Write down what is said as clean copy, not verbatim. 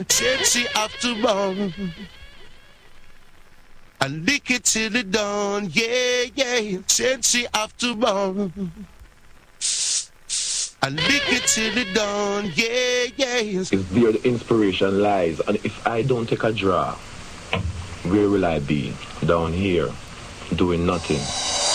Said she have to run. I lick it till the dawn, yeah, yeah. Said she have to run. I lick it till the dawn, yeah, yeah. Is where the inspiration lies, and if I don't take a draw, where will I be? Down here, doing nothing.